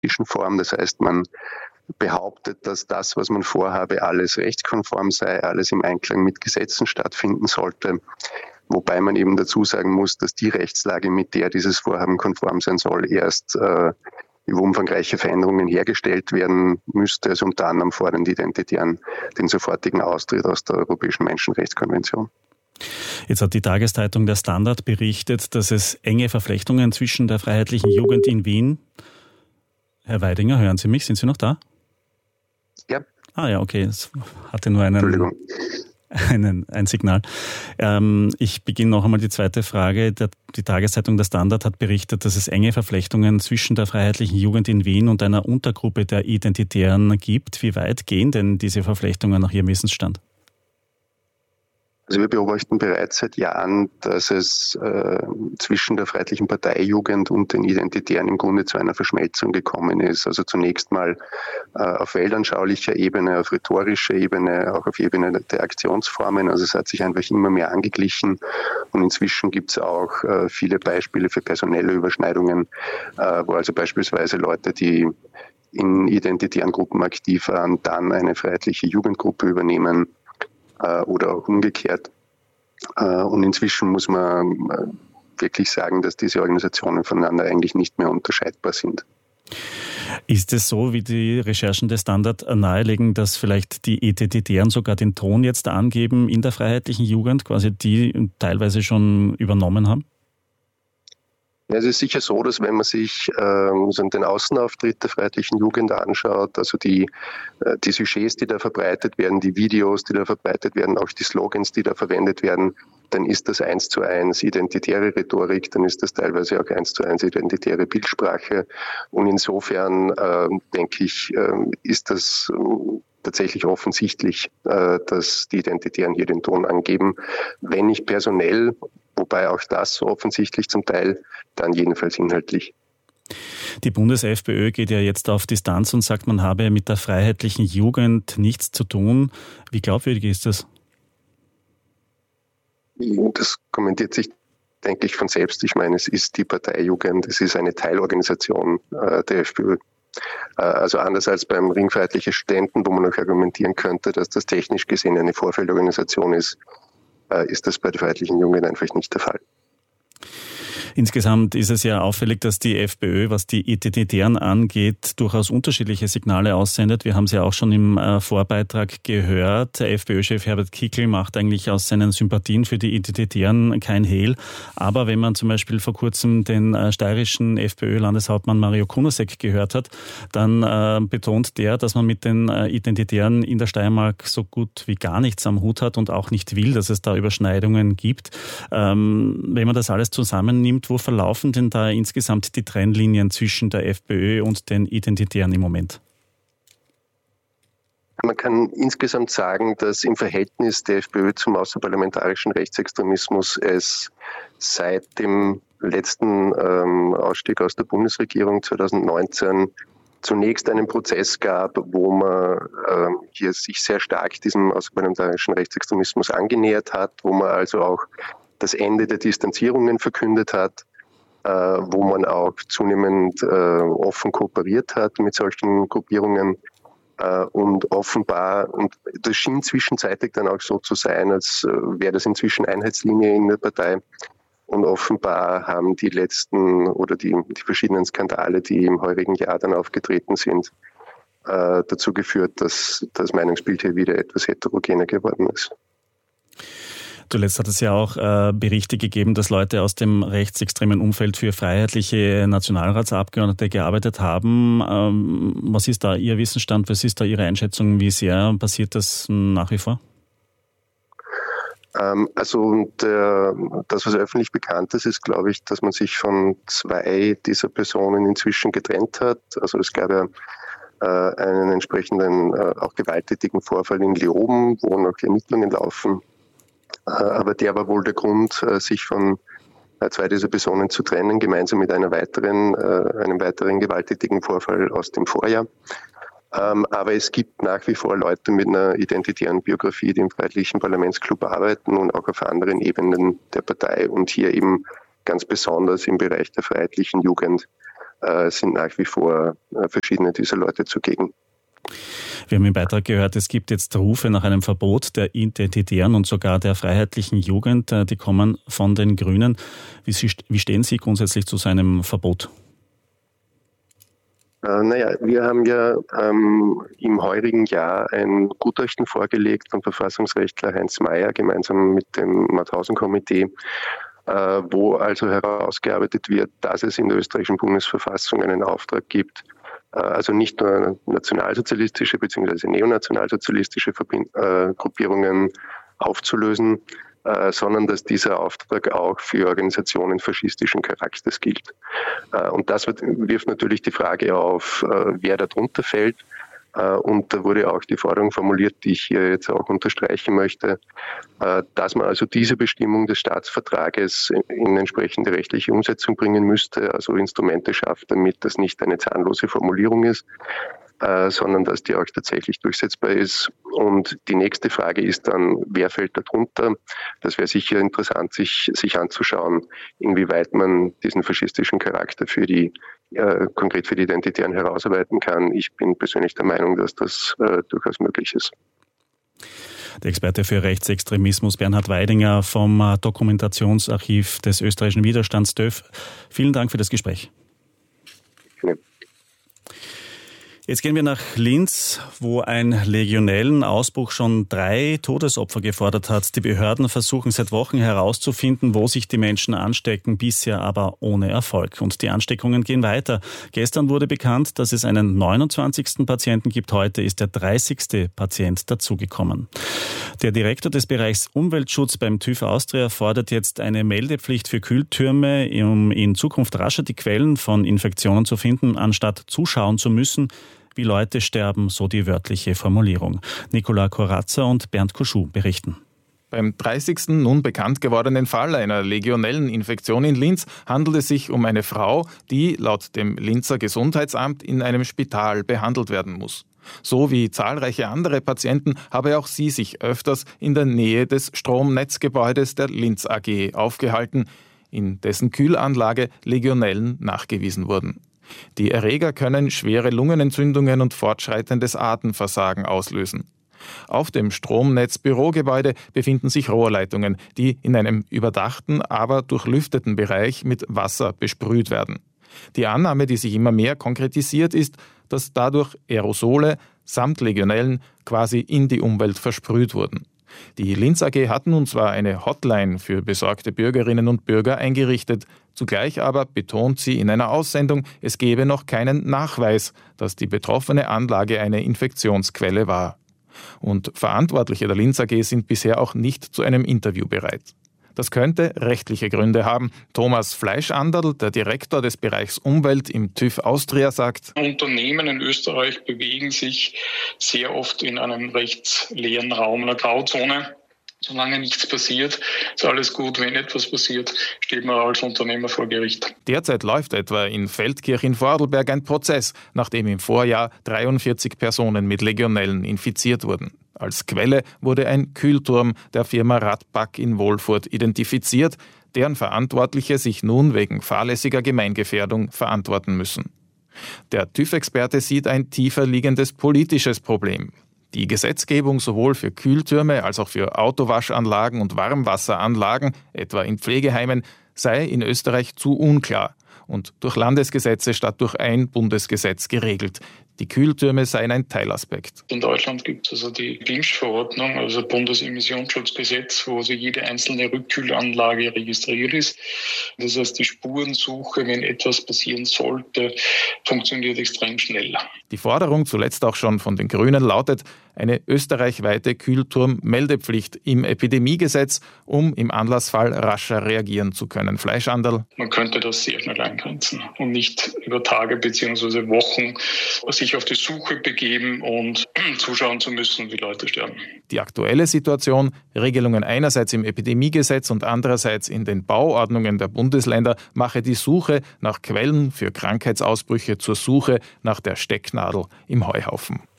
Form. Das heißt, man behauptet, dass das, was man vorhabe, alles rechtskonform sei, alles im Einklang mit Gesetzen stattfinden sollte. Wobei man eben dazu sagen muss, dass die Rechtslage, mit der dieses Vorhaben konform sein soll, erst über umfangreiche Veränderungen hergestellt werden müsste. Also unter anderem fordern die Identitären den sofortigen Austritt aus der Europäischen Menschenrechtskonvention. Jetzt hat die Tageszeitung Der Standard berichtet, dass es enge Verflechtungen zwischen der Freiheitlichen Jugend in Wien. Herr Weidinger, hören Sie mich? Sind Sie noch da? Ja. Ah ja, okay. Es hatte nur ein Signal. Ich beginne noch einmal die zweite Frage. Die Tageszeitung Der Standard hat berichtet, dass es enge Verflechtungen zwischen der Freiheitlichen Jugend in Wien und einer Untergruppe der Identitären gibt. Wie weit gehen denn diese Verflechtungen nach Ihrem Wissensstand? Also wir beobachten bereits seit Jahren, dass es zwischen der Freiheitlichen Parteijugend und den Identitären im Grunde zu einer Verschmelzung gekommen ist. Also zunächst mal auf weltanschaulicher Ebene, auf rhetorischer Ebene, auch auf Ebene der Aktionsformen. Also es hat sich einfach immer mehr angeglichen und inzwischen gibt es auch viele Beispiele für personelle Überschneidungen, wo also beispielsweise Leute, die in identitären Gruppen aktiv waren, dann eine freiheitliche Jugendgruppe übernehmen, oder auch umgekehrt. Und inzwischen muss man wirklich sagen, dass diese Organisationen voneinander eigentlich nicht mehr unterscheidbar sind. Ist es so, wie die Recherchen des Standard nahelegen, dass vielleicht die Identitären sogar den Ton jetzt angeben in der Freiheitlichen Jugend, quasi die teilweise schon übernommen haben? Ja, es ist sicher so, dass wenn man sich den Außenauftritt der Freiheitlichen Jugend anschaut, also die Sujets, die da verbreitet werden, die Videos, die da verbreitet werden, auch die Slogans, die da verwendet werden, dann ist das 1:1 identitäre Rhetorik, dann ist das teilweise auch 1:1 identitäre Bildsprache. Und insofern, denke ich, ist das tatsächlich offensichtlich, dass die Identitären hier den Ton angeben, wenn nicht personell, wobei auch das so offensichtlich zum Teil, dann jedenfalls inhaltlich. Die Bundes-FPÖ geht ja jetzt auf Distanz und sagt, man habe mit der Freiheitlichen Jugend nichts zu tun. Wie glaubwürdig ist das? Das kommentiert sich, denke ich, von selbst. Ich meine, es ist die Parteijugend, es ist eine Teilorganisation der FPÖ. Also anders als beim Ring Freiheitliche Studenten, wo man noch argumentieren könnte, dass das technisch gesehen eine Vorfeldorganisation ist, ist das bei der Freiheitlichen Jugend einfach nicht der Fall. Insgesamt ist es ja auffällig, dass die FPÖ, was die Identitären angeht, durchaus unterschiedliche Signale aussendet. Wir haben es ja auch schon im Vorbeitrag gehört. Der FPÖ-Chef Herbert Kickl macht eigentlich aus seinen Sympathien für die Identitären kein Hehl. Aber wenn man zum Beispiel vor kurzem den steirischen FPÖ-Landeshauptmann Mario Kunasek gehört hat, dann betont der, dass man mit den Identitären in der Steiermark so gut wie gar nichts am Hut hat und auch nicht will, dass es da Überschneidungen gibt. Wenn man das alles zusammennimmt, wo verlaufen denn da insgesamt die Trennlinien zwischen der FPÖ und den Identitären im Moment? Man kann insgesamt sagen, dass im Verhältnis der FPÖ zum außerparlamentarischen Rechtsextremismus es seit dem letzten Ausstieg aus der Bundesregierung 2019 zunächst einen Prozess gab, wo man hier sich sehr stark diesem außerparlamentarischen Rechtsextremismus angenähert hat, wo man also auch das Ende der Distanzierungen verkündet hat, wo man auch zunehmend offen kooperiert hat mit solchen Gruppierungen und offenbar, und das schien zwischenzeitlich dann auch so zu sein, als wäre das inzwischen Einheitslinie in der Partei, und offenbar haben die letzten oder die verschiedenen Skandale, die im heurigen Jahr dann aufgetreten sind, dazu geführt, dass das Meinungsbild hier wieder etwas heterogener geworden ist. Zuletzt hat es ja auch Berichte gegeben, dass Leute aus dem rechtsextremen Umfeld für freiheitliche Nationalratsabgeordnete gearbeitet haben. Was ist da Ihr Wissensstand? Was ist da Ihre Einschätzung? Wie sehr passiert das nach wie vor? Also das, was öffentlich bekannt ist, ist, glaube ich, dass man sich von 2 dieser Personen inzwischen getrennt hat. Also es gab ja einen entsprechenden auch gewalttätigen Vorfall in Leoben, wo noch Ermittlungen laufen. Aber der war wohl der Grund, sich von 2 dieser Personen zu trennen, gemeinsam mit einem weiteren gewalttätigen Vorfall aus dem Vorjahr. Aber es gibt nach wie vor Leute mit einer identitären Biografie, die im Freiheitlichen Parlamentsclub arbeiten und auch auf anderen Ebenen der Partei und hier eben ganz besonders im Bereich der Freiheitlichen Jugend. sind nach wie vor verschiedene dieser Leute zugegen. Wir haben im Beitrag gehört, es gibt jetzt Rufe nach einem Verbot der identitären und sogar der freiheitlichen Jugend. Die kommen von den Grünen. Wie stehen Sie grundsätzlich zu seinem Verbot? Wir haben ja im heurigen Jahr ein Gutachten vorgelegt vom Verfassungsrechtler Heinz Mayer gemeinsam mit dem Mauthausen-Komitee, wo also herausgearbeitet wird, dass es in der österreichischen Bundesverfassung einen Auftrag gibt, also nicht nur nationalsozialistische bzw. neonationalsozialistische Gruppierungen aufzulösen, sondern dass dieser Auftrag auch für Organisationen faschistischen Charakters gilt. Und das wirft natürlich die Frage auf, wer darunter fällt. Und da wurde auch die Forderung formuliert, die ich hier jetzt auch unterstreichen möchte, dass man also diese Bestimmung des Staatsvertrages in entsprechende rechtliche Umsetzung bringen müsste, also Instrumente schafft, damit das nicht eine zahnlose Formulierung ist, sondern dass die auch tatsächlich durchsetzbar ist. Und die nächste Frage ist dann, wer fällt da drunter? Das wäre sicher interessant, sich anzuschauen, inwieweit man diesen faschistischen Charakter konkret für die Identitären herausarbeiten kann. Ich bin persönlich der Meinung, dass das durchaus möglich ist. Der Experte für Rechtsextremismus Bernhard Weidinger vom Dokumentationsarchiv des österreichischen Widerstands TÖV. Vielen Dank für das Gespräch. Ja. Jetzt gehen wir nach Linz, wo ein Legionellenausbruch schon 3 Todesopfer gefordert hat. Die Behörden versuchen seit Wochen herauszufinden, wo sich die Menschen anstecken, bisher aber ohne Erfolg. Und die Ansteckungen gehen weiter. Gestern wurde bekannt, dass es einen 29. Patienten gibt. Heute ist der 30. Patient dazugekommen. Der Direktor des Bereichs Umweltschutz beim TÜV Austria fordert jetzt eine Meldepflicht für Kühltürme, um in Zukunft rascher die Quellen von Infektionen zu finden, anstatt zuschauen zu müssen, wie Leute sterben, so die wörtliche Formulierung. Nicola Corazza und Bernd Koschuh berichten. Beim 30. nun bekannt gewordenen Fall einer Legionelleninfektion in Linz handelt es sich um eine Frau, die laut dem Linzer Gesundheitsamt in einem Spital behandelt werden muss. So wie zahlreiche andere Patienten habe auch sie sich öfters in der Nähe des Stromnetzgebäudes der Linz AG aufgehalten, in dessen Kühlanlage Legionellen nachgewiesen wurden. Die Erreger können schwere Lungenentzündungen und fortschreitendes Atemversagen auslösen. Auf dem Stromnetzbürogebäude befinden sich Rohrleitungen, die in einem überdachten, aber durchlüfteten Bereich mit Wasser besprüht werden. Die Annahme, die sich immer mehr konkretisiert, ist, dass dadurch Aerosole samt Legionellen quasi in die Umwelt versprüht wurden. Die Linz AG hat nun zwar eine Hotline für besorgte Bürgerinnen und Bürger eingerichtet, zugleich aber betont sie in einer Aussendung, es gebe noch keinen Nachweis, dass die betroffene Anlage eine Infektionsquelle war. Und Verantwortliche der Linz AG sind bisher auch nicht zu einem Interview bereit. Das könnte rechtliche Gründe haben. Thomas Fleischanderl, der Direktor des Bereichs Umwelt im TÜV Austria, sagt: Unternehmen in Österreich bewegen sich sehr oft in einem rechtsleeren Raum, einer Grauzone. Solange nichts passiert, ist alles gut. Wenn etwas passiert, steht man als Unternehmer vor Gericht. Derzeit läuft etwa in Feldkirch in Vorarlberg ein Prozess, nachdem im Vorjahr 43 Personen mit Legionellen infiziert wurden. Als Quelle wurde ein Kühlturm der Firma Radpack in Wolfurt identifiziert, deren Verantwortliche sich nun wegen fahrlässiger Gemeingefährdung verantworten müssen. Der TÜV-Experte sieht ein tiefer liegendes politisches Problem. Die Gesetzgebung sowohl für Kühltürme als auch für Autowaschanlagen und Warmwasseranlagen, etwa in Pflegeheimen, sei in Österreich zu unklar und durch Landesgesetze statt durch ein Bundesgesetz geregelt. Die Kühltürme seien ein Teilaspekt. In Deutschland gibt es also die BIMSCH-Verordnung, also Bundesemissionsschutzgesetz, wo also jede einzelne Rückkühlanlage registriert ist. Das heißt, die Spurensuche, wenn etwas passieren sollte, funktioniert extrem schnell. Die Forderung, zuletzt auch schon von den Grünen, lautet eine österreichweite Kühlturm-Meldepflicht im Epidemiegesetz, um im Anlassfall rascher reagieren zu können. Fleischanderl: Man könnte das sehr schnell eingrenzen und nicht über Tage bzw. Wochen sich auf die Suche begeben und zuschauen zu müssen, wie Leute sterben. Die aktuelle Situation, Regelungen einerseits im Epidemiegesetz und andererseits in den Bauordnungen der Bundesländer, mache die Suche nach Quellen für Krankheitsausbrüche zur Suche nach der Stecknadel im Heuhaufen.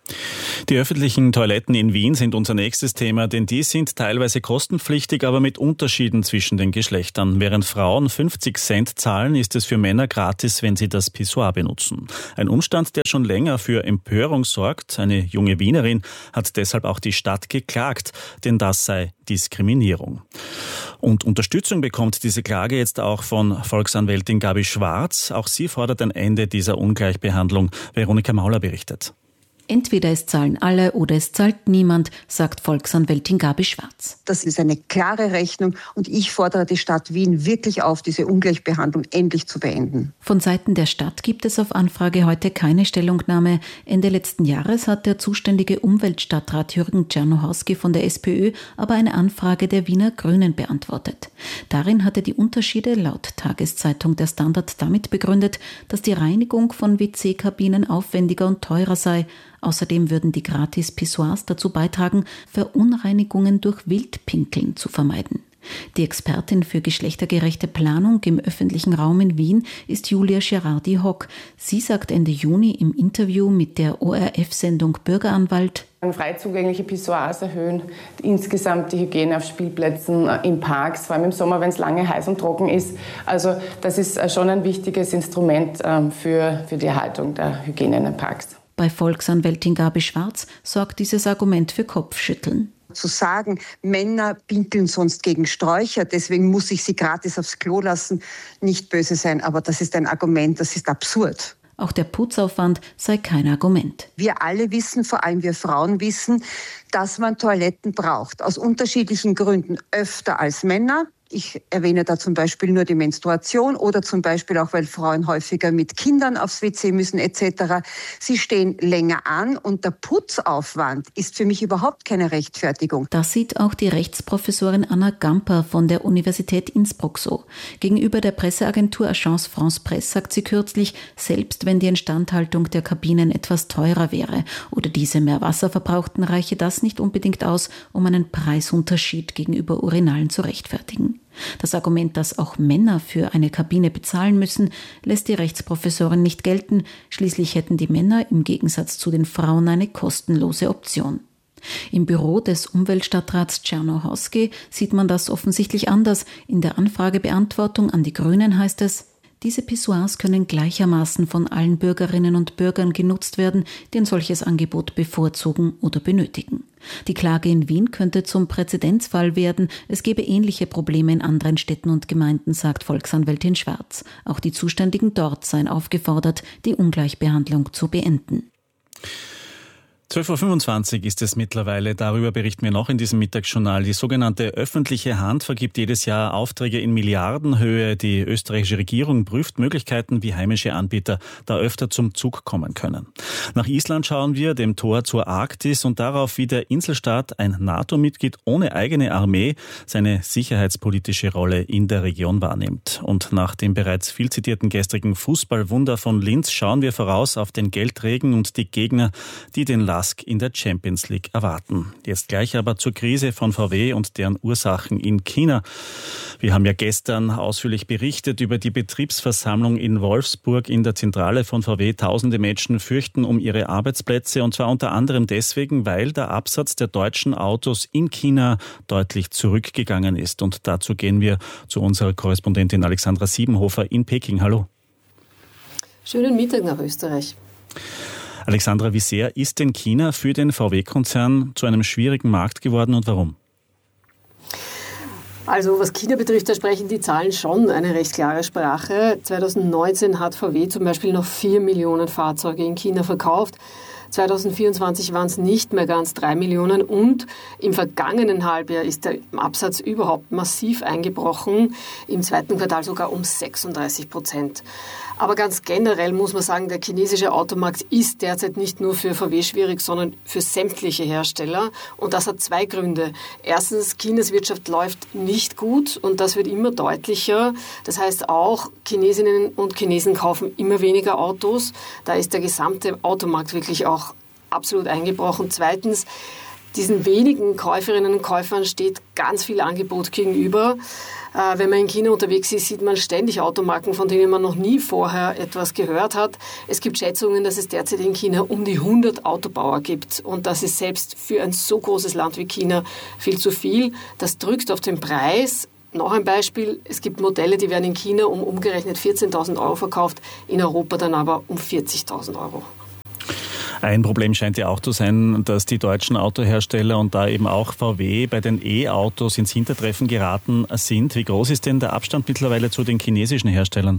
Die öffentlichen Toiletten in Wien sind unser nächstes Thema, denn die sind teilweise kostenpflichtig, aber mit Unterschieden zwischen den Geschlechtern. Während Frauen 50 Cent zahlen, ist es für Männer gratis, wenn sie das Pissoir benutzen. Ein Umstand, der schon länger für Empörung sorgt. Eine junge Wienerin hat deshalb auch die Stadt geklagt, denn das sei Diskriminierung. Und Unterstützung bekommt diese Klage jetzt auch von Volksanwältin Gabi Schwarz. Auch sie fordert ein Ende dieser Ungleichbehandlung. Veronika Mauler berichtet. Entweder es zahlen alle oder es zahlt niemand, sagt Volksanwältin Gabi Schwarz. Das ist eine klare Rechnung und ich fordere die Stadt Wien wirklich auf, diese Ungleichbehandlung endlich zu beenden. Von Seiten der Stadt gibt es auf Anfrage heute keine Stellungnahme. Ende letzten Jahres hat der zuständige Umweltstadtrat Jürgen Czernohorski von der SPÖ aber eine Anfrage der Wiener Grünen beantwortet. Darin hatte die Unterschiede laut Tageszeitung Der Standard damit begründet, dass die Reinigung von WC-Kabinen aufwendiger und teurer sei. Außerdem würden die Gratis-Pissoirs dazu beitragen, Verunreinigungen durch Wildpinkeln zu vermeiden. Die Expertin für geschlechtergerechte Planung im öffentlichen Raum in Wien ist Julia Gerardi-Hock. Sie sagt Ende Juni im Interview mit der ORF-Sendung Bürgeranwalt: Frei zugängliche Pissoirs erhöhen insgesamt die Hygiene auf Spielplätzen, in Parks, vor allem im Sommer, wenn es lange heiß und trocken ist. Also das ist schon ein wichtiges Instrument für die Erhaltung der Hygiene in den Parks. Bei Volksanwältin Gabi Schwarz sorgt dieses Argument für Kopfschütteln. Zu sagen, Männer pinkeln sonst gegen Sträucher, deswegen muss ich sie gratis aufs Klo lassen, nicht böse sein, aber das ist ein Argument, das ist absurd. Auch der Putzaufwand sei kein Argument. Wir alle wissen, vor allem wir Frauen wissen, dass man Toiletten braucht, aus unterschiedlichen Gründen, öfter als Männer. Ich erwähne da zum Beispiel nur die Menstruation oder zum Beispiel auch, weil Frauen häufiger mit Kindern aufs WC müssen etc. Sie stehen länger an und der Putzaufwand ist für mich überhaupt keine Rechtfertigung. Das sieht auch die Rechtsprofessorin Anna Gamper von der Universität Innsbruck so. Gegenüber der Presseagentur Agence France Presse sagt sie kürzlich, selbst wenn die Instandhaltung der Kabinen etwas teurer wäre oder diese mehr Wasser verbrauchten, reiche das nicht unbedingt aus, um einen Preisunterschied gegenüber Urinalen zu rechtfertigen. Das Argument, dass auch Männer für eine Kabine bezahlen müssen, lässt die Rechtsprofessorin nicht gelten. Schließlich hätten die Männer im Gegensatz zu den Frauen eine kostenlose Option. Im Büro des Umweltstadtrats Czernohorski sieht man das offensichtlich anders. In der Anfragebeantwortung an die Grünen heißt es: Diese Pissoirs können gleichermaßen von allen Bürgerinnen und Bürgern genutzt werden, die ein solches Angebot bevorzugen oder benötigen. Die Klage in Wien könnte zum Präzedenzfall werden. Es gebe ähnliche Probleme in anderen Städten und Gemeinden, sagt Volksanwältin Schwarz. Auch die Zuständigen dort seien aufgefordert, die Ungleichbehandlung zu beenden. 12.25 Uhr ist es mittlerweile. Darüber berichten wir noch in diesem Mittagsjournal. Die sogenannte öffentliche Hand vergibt jedes Jahr Aufträge in Milliardenhöhe. Die österreichische Regierung prüft Möglichkeiten, wie heimische Anbieter da öfter zum Zug kommen können. Nach Island schauen wir, dem Tor zur Arktis, und darauf, wie der Inselstaat, ein NATO-Mitglied ohne eigene Armee, seine sicherheitspolitische Rolle in der Region wahrnimmt. Und nach dem bereits viel zitierten gestrigen Fußballwunder von Linz schauen wir voraus auf den Geldregen und die Gegner, die den LASK in der Champions League erwarten. Jetzt gleich aber zur Krise von VW und deren Ursachen in China. Wir haben ja gestern ausführlich berichtet über die Betriebsversammlung in Wolfsburg in der Zentrale von VW. Tausende Menschen fürchten um ihre Arbeitsplätze, und zwar unter anderem deswegen, weil der Absatz der deutschen Autos in China deutlich zurückgegangen ist. Und dazu gehen wir zu unserer Korrespondentin Alexandra Siebenhofer in Peking. Hallo. Schönen Mittag nach Österreich. Alexandra, wie sehr ist denn China für den VW-Konzern zu einem schwierigen Markt geworden und warum? Also was China betrifft, da sprechen die Zahlen schon eine recht klare Sprache. 2019 hat VW zum Beispiel noch 4 Millionen Fahrzeuge in China verkauft. 2024 waren es nicht mehr ganz 3 Millionen und im vergangenen Halbjahr ist der Absatz überhaupt massiv eingebrochen, im zweiten Quartal sogar um 36%. Aber ganz generell muss man sagen, der chinesische Automarkt ist derzeit nicht nur für VW schwierig, sondern für sämtliche Hersteller. Und das hat zwei Gründe. Erstens, Chinas Wirtschaft läuft nicht gut und das wird immer deutlicher. Das heißt auch, Chinesinnen und Chinesen kaufen immer weniger Autos. Da ist der gesamte Automarkt wirklich auch absolut eingebrochen. Zweitens, Diesen wenigen Käuferinnen und Käufern steht ganz viel Angebot gegenüber. Wenn man in China unterwegs ist, sieht man ständig Automarken, von denen man noch nie vorher etwas gehört hat. Es gibt Schätzungen, dass es derzeit in China um die 100 Autobauer gibt. Und das ist selbst für ein so großes Land wie China viel zu viel. Das drückt auf den Preis. Noch ein Beispiel, es gibt Modelle, die werden in China um umgerechnet 14.000 Euro verkauft, in Europa dann aber um 40.000 Euro. Ein Problem scheint ja auch zu sein, dass die deutschen Autohersteller und da eben auch VW bei den E-Autos ins Hintertreffen geraten sind. Wie groß ist denn der Abstand mittlerweile zu den chinesischen Herstellern?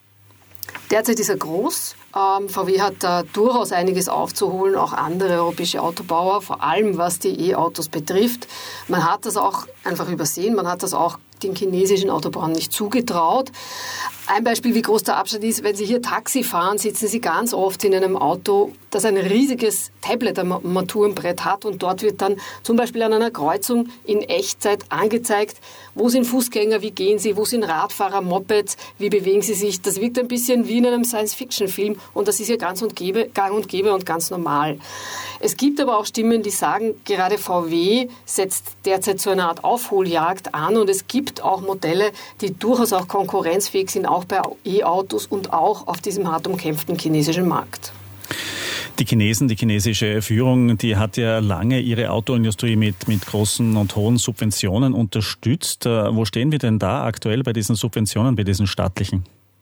Derzeit ist er groß. VW hat da durchaus einiges aufzuholen, auch andere europäische Autobauer, vor allem was die E-Autos betrifft. Man hat das auch einfach übersehen, man hat das auch den chinesischen Autobauern nicht zugetraut. Ein Beispiel, wie groß der Abstand ist, wenn Sie hier Taxi fahren, sitzen Sie ganz oft in einem Auto, das ein riesiges Tablet-Armaturenbrett hat und dort wird dann zum Beispiel an einer Kreuzung in Echtzeit angezeigt, wo sind Fußgänger, wie gehen sie, wo sind Radfahrer, Mopeds, wie bewegen sie sich. Das wirkt ein bisschen wie in einem Science-Fiction-Film und das ist ja gang und gäbe und ganz normal. Es gibt aber auch Stimmen, die sagen, gerade VW setzt derzeit so eine Art Aufholjagd an und es gibt auch Modelle, die durchaus auch konkurrenzfähig sind, auch bei E-Autos und auch auf diesem hart umkämpften chinesischen Markt. Die Chinesen, die chinesische Führung, die hat ja lange ihre Autoindustrie mit großen und hohen Subventionen unterstützt. Wo stehen wir denn da aktuell bei diesen Subventionen, bei diesen staatlichen?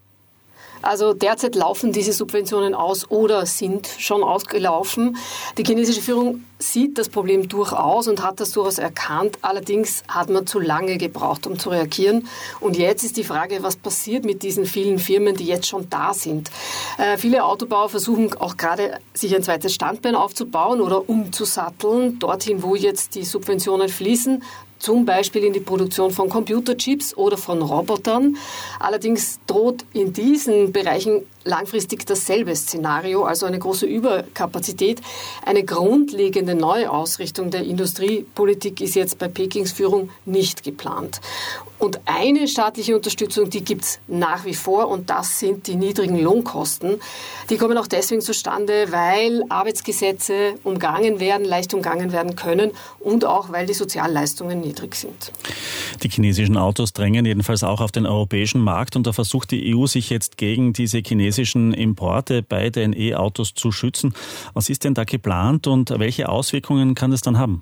Also derzeit laufen diese Subventionen aus oder sind schon ausgelaufen. Die chinesische Führung sieht das Problem durchaus und hat das durchaus erkannt. Allerdings hat man zu lange gebraucht, um zu reagieren. Und jetzt ist die Frage, was passiert mit diesen vielen Firmen, die jetzt schon da sind. Viele Autobauer versuchen auch gerade, sich ein zweites Standbein aufzubauen oder umzusatteln, dorthin, wo jetzt die Subventionen fließen. Zum Beispiel in die Produktion von Computerchips oder von Robotern. Allerdings droht in diesen Bereichen langfristig dasselbe Szenario, also eine große Überkapazität. Eine grundlegende Neuausrichtung der Industriepolitik ist jetzt bei Pekings Führung nicht geplant. Und eine staatliche Unterstützung, die gibt es nach wie vor und das sind die niedrigen Lohnkosten. Die kommen auch deswegen zustande, weil Arbeitsgesetze leicht umgangen werden können und auch, weil die Sozialleistungen niedrig sind. Die chinesischen Autos drängen jedenfalls auch auf den europäischen Markt und da versucht die EU sich jetzt gegen diese chinesischen Importe bei den E-Autos zu schützen. Was ist denn da geplant und welche Auswirkungen kann das dann haben?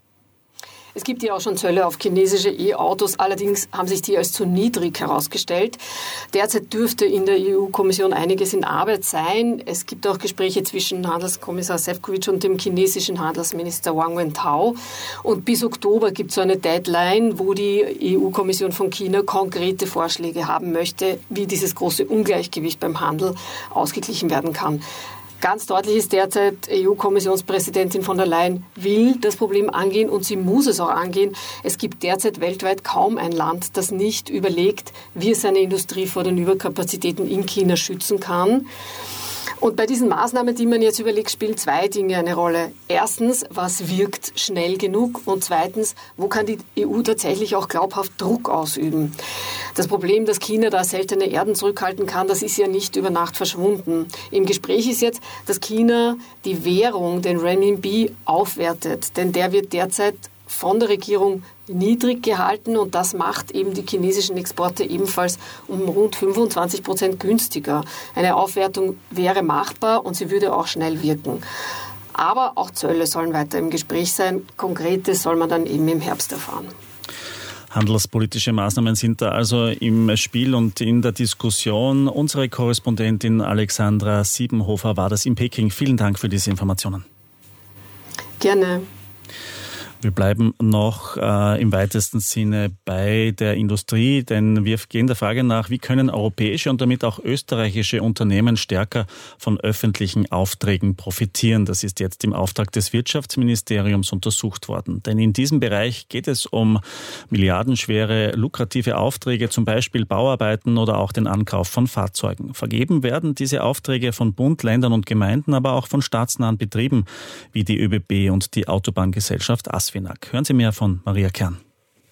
Es gibt ja auch schon Zölle auf chinesische E-Autos, allerdings haben sich die als zu niedrig herausgestellt. Derzeit dürfte in der EU-Kommission einiges in Arbeit sein. Es gibt auch Gespräche zwischen Handelskommissar Šefčovič und dem chinesischen Handelsminister Wang Wentao. Und bis Oktober gibt es so eine Deadline, wo die EU-Kommission von China konkrete Vorschläge haben möchte, wie dieses große Ungleichgewicht beim Handel ausgeglichen werden kann. Ganz deutlich ist derzeit, EU-Kommissionspräsidentin von der Leyen will das Problem angehen und sie muss es auch angehen. Es gibt derzeit weltweit kaum ein Land, das nicht überlegt, wie es seine Industrie vor den Überkapazitäten in China schützen kann. Und bei diesen Maßnahmen, die man jetzt überlegt, spielen zwei Dinge eine Rolle. Erstens, was wirkt schnell genug? Und zweitens, wo kann die EU tatsächlich auch glaubhaft Druck ausüben? Das Problem, dass China da seltene Erden zurückhalten kann, das ist ja nicht über Nacht verschwunden. Im Gespräch ist jetzt, dass China die Währung, den Renminbi, aufwertet. Denn der wird derzeit von der Regierung niedrig gehalten und das macht eben die chinesischen Exporte ebenfalls um rund 25% günstiger. Eine Aufwertung wäre machbar und sie würde auch schnell wirken. Aber auch Zölle sollen weiter im Gespräch sein. Konkretes soll man dann eben im Herbst erfahren. Handelspolitische Maßnahmen sind da also im Spiel und in der Diskussion. Unsere Korrespondentin Alexandra Siebenhofer war das in Peking. Vielen Dank für diese Informationen. Gerne. Wir bleiben noch im weitesten Sinne bei der Industrie, denn wir gehen der Frage nach, wie können europäische und damit auch österreichische Unternehmen stärker von öffentlichen Aufträgen profitieren. Das ist jetzt im Auftrag des Wirtschaftsministeriums untersucht worden. Denn in diesem Bereich geht es um milliardenschwere, lukrative Aufträge, zum Beispiel Bauarbeiten oder auch den Ankauf von Fahrzeugen. Vergeben werden diese Aufträge von Bund, Ländern und Gemeinden, aber auch von staatsnahen Betrieben wie die ÖBB und die Autobahngesellschaft ASFINAG. Hören Sie mehr von Maria Kern.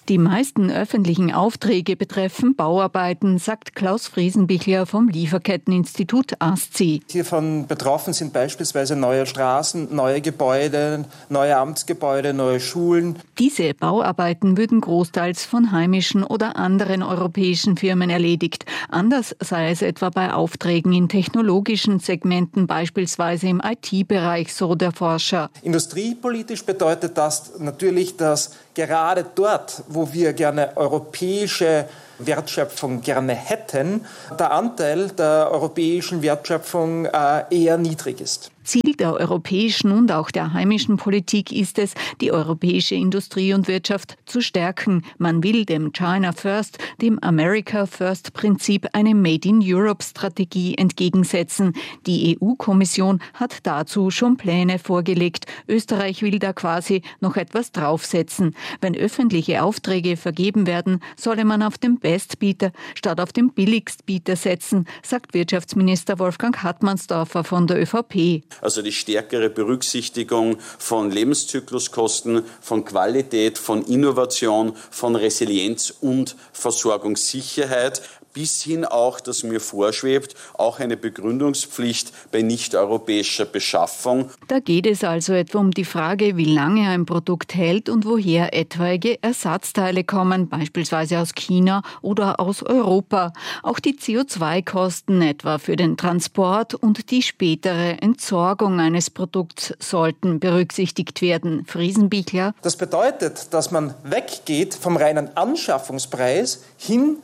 Die meisten öffentlichen Aufträge betreffen Bauarbeiten, sagt Klaus Friesenbichler vom Lieferketteninstitut ASCI. Hiervon betroffen sind beispielsweise neue Straßen, neue Gebäude, neue Amtsgebäude, neue Schulen. Diese Bauarbeiten würden großteils von heimischen oder anderen europäischen Firmen erledigt. Anders sei es etwa bei Aufträgen in technologischen Segmenten, beispielsweise im IT-Bereich, so der Forscher. Industriepolitisch bedeutet das natürlich, dass gerade dort, wo wir gerne europäische Wertschöpfung gerne hätten, der Anteil der europäischen Wertschöpfung eher niedrig ist. Ziel der europäischen und auch der heimischen Politik ist es, die europäische Industrie und Wirtschaft zu stärken. Man will dem China First, dem America First Prinzip eine Made-in-Europe-Strategie entgegensetzen. Die EU-Kommission hat dazu schon Pläne vorgelegt. Österreich will da quasi noch etwas draufsetzen. Wenn öffentliche Aufträge vergeben werden, solle man auf den Bestbieter statt auf den Billigstbieter setzen, sagt Wirtschaftsminister Wolfgang Hartmannsdorfer von der ÖVP. Also die stärkere Berücksichtigung von Lebenszykluskosten, von Qualität, von Innovation, von Resilienz und Versorgungssicherheit. Bis hin auch, dass mir vorschwebt, auch eine Begründungspflicht bei nicht-europäischer Beschaffung. Da geht es also etwa um die Frage, wie lange ein Produkt hält und woher etwaige Ersatzteile kommen, beispielsweise aus China oder aus Europa. Auch die CO2-Kosten etwa für den Transport und die spätere Entsorgung eines Produkts sollten berücksichtigt werden. Friesenbichler. Das bedeutet, dass man weggeht vom reinen Anschaffungspreis hin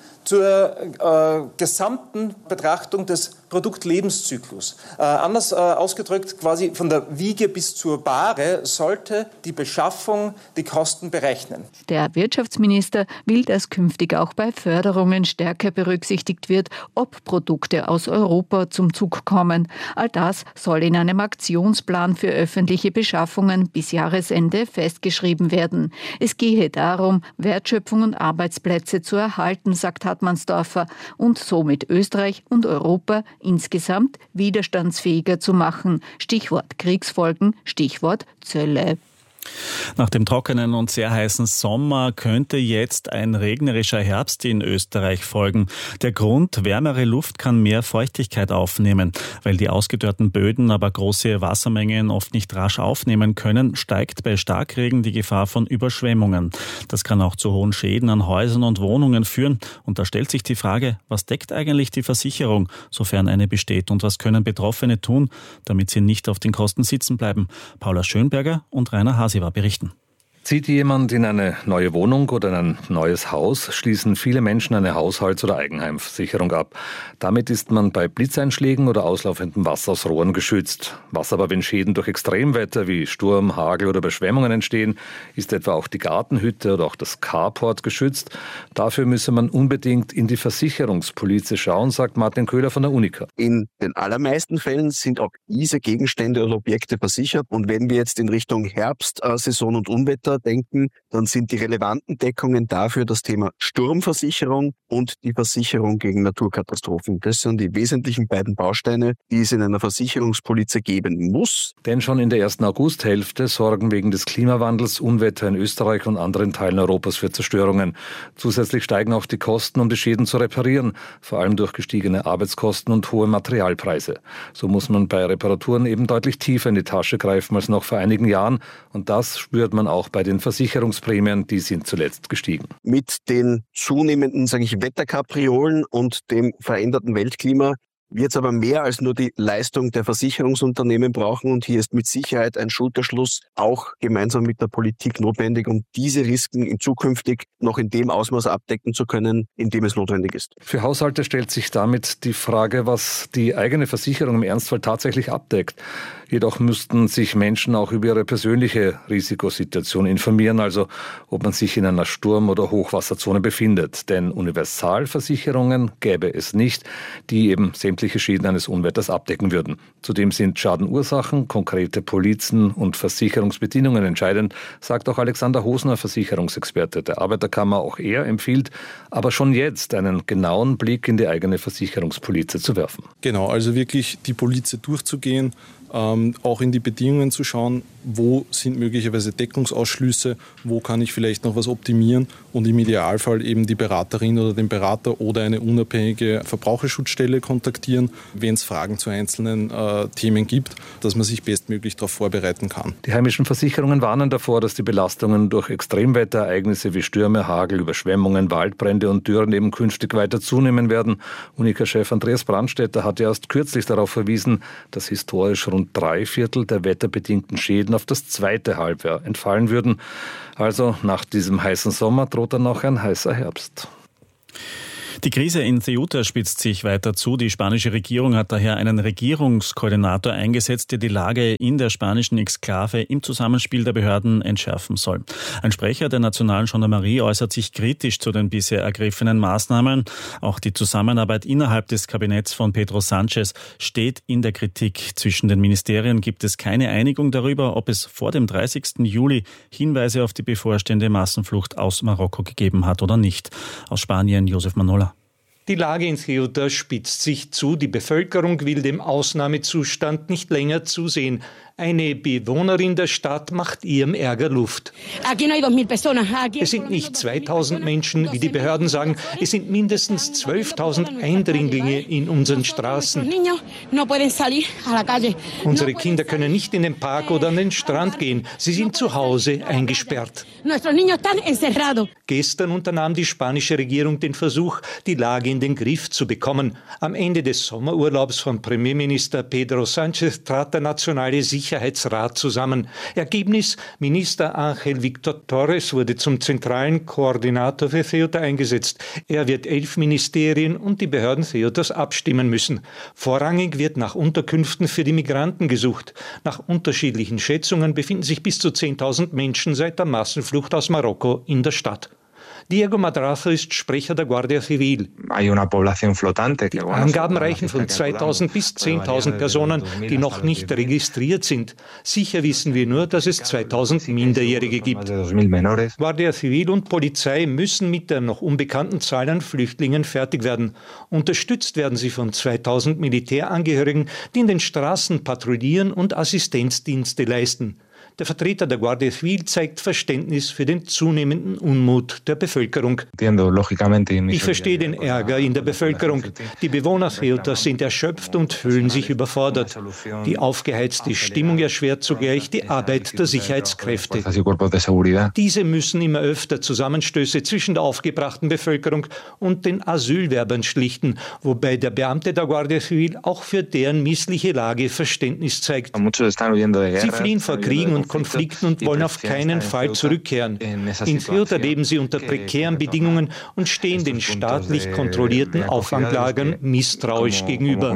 zur gesamten Betrachtung des Produktlebenszyklus. Anders ausgedrückt, quasi von der Wiege bis zur Bahre sollte die Beschaffung die Kosten berechnen. Der Wirtschaftsminister will, dass künftig auch bei Förderungen stärker berücksichtigt wird, ob Produkte aus Europa zum Zug kommen. All das soll in einem Aktionsplan für öffentliche Beschaffungen bis Jahresende festgeschrieben werden. Es gehe darum, Wertschöpfung und Arbeitsplätze zu erhalten, sagt Hartmannsdorfer, und somit Österreich und Europa insgesamt widerstandsfähiger zu machen. Stichwort Kriegsfolgen, Stichwort Zölle. Nach dem trockenen und sehr heißen Sommer könnte jetzt ein regnerischer Herbst in Österreich folgen. Der Grund: wärmere Luft kann mehr Feuchtigkeit aufnehmen. Weil die ausgedörrten Böden aber große Wassermengen oft nicht rasch aufnehmen können, steigt bei Starkregen die Gefahr von Überschwemmungen. Das kann auch zu hohen Schäden an Häusern und Wohnungen führen. Und da stellt sich die Frage, was deckt eigentlich die Versicherung, sofern eine besteht, und was können Betroffene tun, damit sie nicht auf den Kosten sitzen bleiben? Paula Schönberger und Rainer Hasiwa berichten. Zieht jemand in eine neue Wohnung oder in ein neues Haus, schließen viele Menschen eine Haushalts- oder Eigenheimversicherung ab. Damit ist man bei Blitzeinschlägen oder auslaufendem Wasser aus Rohren geschützt. Was aber, wenn Schäden durch Extremwetter wie Sturm, Hagel oder Überschwemmungen entstehen, ist etwa auch die Gartenhütte oder auch das Carport geschützt. Dafür müsse man unbedingt in die Versicherungspolice schauen, sagt Martin Köhler von der Unica. In den allermeisten Fällen sind auch diese Gegenstände und Objekte versichert. Und wenn wir jetzt in Richtung Herbstsaison und Unwetter denken, dann sind die relevanten Deckungen dafür das Thema Sturmversicherung und die Versicherung gegen Naturkatastrophen. Das sind die wesentlichen beiden Bausteine, die es in einer Versicherungspolize geben muss. Denn schon in der ersten Augusthälfte sorgen wegen des Klimawandels Unwetter in Österreich und anderen Teilen Europas für Zerstörungen. Zusätzlich steigen auch die Kosten, um die Schäden zu reparieren, vor allem durch gestiegene Arbeitskosten und hohe Materialpreise. So muss man bei Reparaturen eben deutlich tiefer in die Tasche greifen als noch vor einigen Jahren. Und das spürt man auch bei den Versicherungsprämien, die sind zuletzt gestiegen. Mit den zunehmenden, Wetterkapriolen und dem veränderten Weltklima wird es aber mehr als nur die Leistung der Versicherungsunternehmen brauchen, und hier ist mit Sicherheit ein Schulterschluss auch gemeinsam mit der Politik notwendig, um diese Risiken in zukünftig noch in dem Ausmaß abdecken zu können, in dem es notwendig ist. Für Haushalte stellt sich damit die Frage, was die eigene Versicherung im Ernstfall tatsächlich abdeckt. Jedoch müssten sich Menschen auch über ihre persönliche Risikosituation informieren, also ob man sich in einer Sturm- oder Hochwasserzone befindet. Denn Universalversicherungen gäbe es nicht, die eben sämtliche Schäden eines Unwetters abdecken würden. Zudem sind Schadenursachen, konkrete Polizen und Versicherungsbedingungen entscheidend, sagt auch Alexander Hosner, Versicherungsexperte der Arbeiterkammer. Auch er empfiehlt, aber schon jetzt einen genauen Blick in die eigene Versicherungspolize zu werfen. Genau, also wirklich die Polize durchzugehen, auch in die Bedingungen zu schauen, wo sind möglicherweise Deckungsausschlüsse, wo kann ich vielleicht noch was optimieren und im Idealfall eben die Beraterin oder den Berater oder eine unabhängige Verbraucherschutzstelle kontaktieren, wenn es Fragen zu einzelnen Themen gibt, dass man sich bestmöglich darauf vorbereiten kann. Die heimischen Versicherungen warnen davor, dass die Belastungen durch Extremwetterereignisse wie Stürme, Hagel, Überschwemmungen, Waldbrände und Dürren eben künftig weiter zunehmen werden. Unica-Chef Andreas Brandstätter hat ja erst kürzlich darauf verwiesen, dass historisch rund 3/4 der wetterbedingten Schäden auf das zweite Halbjahr entfallen würden. Also nach diesem heißen Sommer droht dann noch ein heißer Herbst. Die Krise in Ceuta spitzt sich weiter zu. Die spanische Regierung hat daher einen Regierungskoordinator eingesetzt, der die Lage in der spanischen Exklave im Zusammenspiel der Behörden entschärfen soll. Ein Sprecher der nationalen Gendarmerie äußert sich kritisch zu den bisher ergriffenen Maßnahmen. Auch die Zusammenarbeit innerhalb des Kabinetts von Pedro Sánchez steht in der Kritik. Zwischen den Ministerien gibt es keine Einigung darüber, ob es vor dem 30. Juli Hinweise auf die bevorstehende Massenflucht aus Marokko gegeben hat oder nicht. Aus Spanien, Josef Manola. Die Lage in Ceuta spitzt sich zu. Die Bevölkerung will dem Ausnahmezustand nicht länger zusehen. Eine Bewohnerin der Stadt macht ihrem Ärger Luft. Es sind nicht 2000 Menschen, wie die Behörden sagen. Es sind mindestens 12.000 Eindringlinge in unseren Straßen. Unsere Kinder können nicht in den Park oder an den Strand gehen. Sie sind zu Hause eingesperrt. Gestern unternahm die spanische Regierung den Versuch, die Lage in den Griff zu bekommen. Am Ende des Sommerurlaubs von Premierminister Pedro Sánchez trat der nationale Sicherheitsrat zusammen. Ergebnis: Minister Ángel Víctor Torres wurde zum zentralen Koordinator für Ceuta eingesetzt. Er wird 11 Ministerien und die Behörden Ceutas abstimmen müssen. Vorrangig wird nach Unterkünften für die Migranten gesucht. Nach unterschiedlichen Schätzungen befinden sich bis zu 10.000 Menschen seit der Massenflucht aus Marokko in der Stadt. Diego Madrazo ist Sprecher der Guardia Civil. Die Angaben reichen von 2.000 bis 10.000 Personen, die noch nicht registriert sind. Sicher wissen wir nur, dass es 2.000 Minderjährige gibt. Guardia Civil und Polizei müssen mit der noch unbekannten Zahl an Flüchtlingen fertig werden. Unterstützt werden sie von 2.000 Militärangehörigen, die in den Straßen patrouillieren und Assistenzdienste leisten. Der Vertreter der Guardia Civil zeigt Verständnis für den zunehmenden Unmut der Bevölkerung. Ich verstehe den Ärger in der Bevölkerung. Die Bewohner Ceutas sind erschöpft und fühlen sich überfordert. Die aufgeheizte Stimmung erschwert zugleich die Arbeit der Sicherheitskräfte. Diese müssen immer öfter Zusammenstöße zwischen der aufgebrachten Bevölkerung und den Asylwerbern schlichten, wobei der Beamte der Guardia Civil auch für deren missliche Lage Verständnis zeigt. Sie fliehen vor Kriegen und Konflikten und wollen auf keinen Fall zurückkehren. In Ceuta leben sie unter prekären Bedingungen und stehen den staatlich kontrollierten Auffanglagern misstrauisch gegenüber.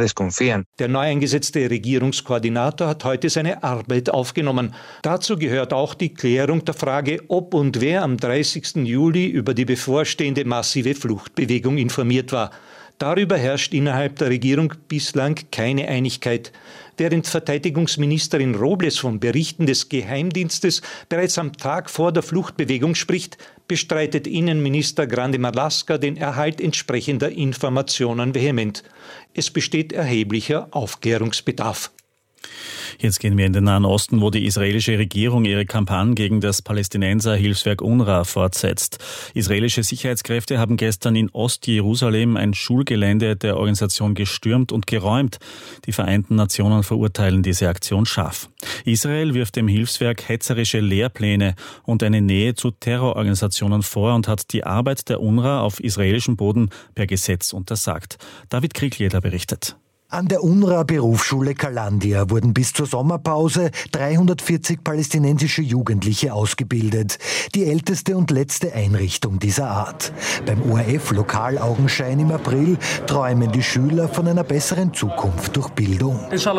Der neu eingesetzte Regierungskoordinator hat heute seine Arbeit aufgenommen. Dazu gehört auch die Klärung der Frage, ob und wer am 30. Juli über die bevorstehende massive Fluchtbewegung informiert war. Darüber herrscht innerhalb der Regierung bislang keine Einigkeit. Während Verteidigungsministerin Robles von Berichten des Geheimdienstes bereits am Tag vor der Fluchtbewegung spricht, bestreitet Innenminister Grande Marlaska den Erhalt entsprechender Informationen vehement. Es besteht erheblicher Aufklärungsbedarf. Jetzt gehen wir in den Nahen Osten, wo die israelische Regierung ihre Kampagne gegen das Palästinenser-Hilfswerk UNRWA fortsetzt. Israelische Sicherheitskräfte haben gestern in Ostjerusalem ein Schulgelände der Organisation gestürmt und geräumt. Die Vereinten Nationen verurteilen diese Aktion scharf. Israel wirft dem Hilfswerk hetzerische Lehrpläne und eine Nähe zu Terrororganisationen vor und hat die Arbeit der UNRWA auf israelischem Boden per Gesetz untersagt. David Kriegljeder berichtet. An der UNRWA-Berufsschule Kalandia wurden bis zur Sommerpause 340 palästinensische Jugendliche ausgebildet. Die älteste und letzte Einrichtung dieser Art. Beim ORF-Lokalaugenschein im April träumen die Schüler von einer besseren Zukunft durch Bildung.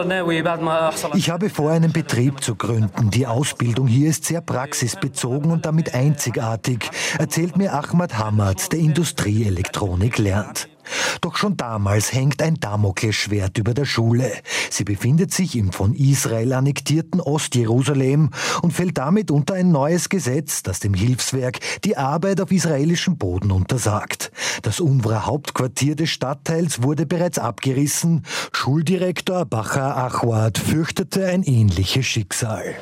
Ich habe vor, einen Betrieb zu gründen. Die Ausbildung hier ist sehr praxisbezogen und damit einzigartig, erzählt mir Ahmad Hamad, der Industrieelektronik lernt. Doch schon damals hängt ein Damoklesschwert über der Schule. Sie befindet sich im von Israel annektierten Ostjerusalem und fällt damit unter ein neues Gesetz, das dem Hilfswerk die Arbeit auf israelischem Boden untersagt. Das UNRWA-Hauptquartier des Stadtteils wurde bereits abgerissen. Schuldirektor Bachar Achwad fürchtete ein ähnliches Schicksal.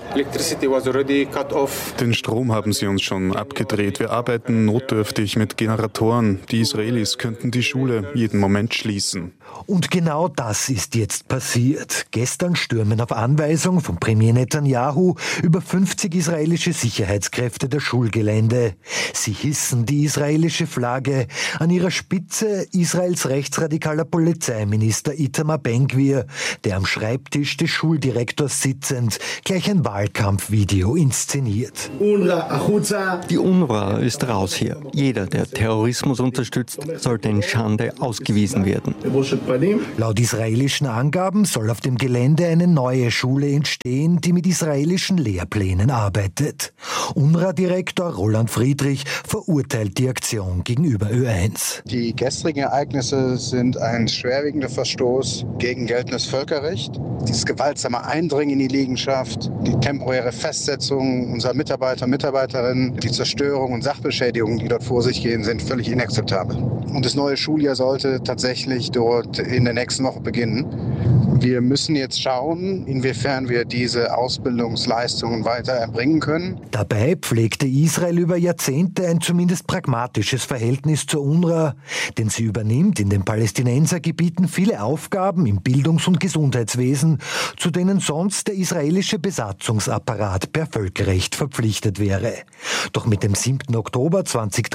Den Strom haben sie uns schon abgedreht. Wir arbeiten notdürftig mit Generatoren. Die Israelis könnten die Schule jeden Moment schließen. Und genau das ist jetzt passiert. Gestern stürmen auf Anweisung von Premier Netanyahu über 50 israelische Sicherheitskräfte das Schulgelände. Sie hissen die israelische Flagge. An ihrer Spitze Israels rechtsradikaler Polizeiminister Itamar Ben-Gvir, der am Schreibtisch des Schuldirektors sitzend gleich ein Wahlkampfvideo inszeniert. Die UNRWA ist raus hier. Jeder, der Terrorismus unterstützt, sollte in Schande ausgewiesen werden. Laut israelischen Angaben soll auf dem Gelände eine neue Schule entstehen, die mit israelischen Lehrplänen arbeitet. UNRWA-Direktor Roland Friedrich verurteilt die Aktion gegenüber Ö1. Die gestrigen Ereignisse sind ein schwerwiegender Verstoß gegen geltendes Völkerrecht. Dieses gewaltsame Eindringen in die Liegenschaft, die temporäre Festsetzung unserer Mitarbeiter und Mitarbeiterinnen, die Zerstörung und Sachbeschädigung, die dort vor sich gehen, sind völlig inakzeptabel. Und das neue Schuljahr sollte tatsächlich dort in der nächsten Woche beginnen. Wir müssen jetzt schauen, inwiefern wir diese Ausbildungsleistungen weiter erbringen können. Dabei pflegte Israel über Jahrzehnte ein zumindest pragmatisches Verhältnis zur UNRWA, denn sie übernimmt in den Palästinensergebieten viele Aufgaben im Bildungs- und Gesundheitswesen, zu denen sonst der israelische Besatzungsapparat per Völkerrecht verpflichtet wäre. Doch mit dem 7. Oktober